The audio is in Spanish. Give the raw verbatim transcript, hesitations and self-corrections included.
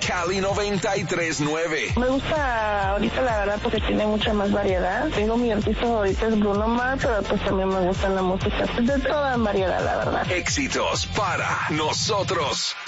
Cali noventa y tres nueve. Me gusta ahorita la verdad porque tiene mucha más variedad. Tengo mi artista favorito es Bruno Mars, pero pues también me gusta la música de toda variedad, la verdad. Éxitos para nosotros.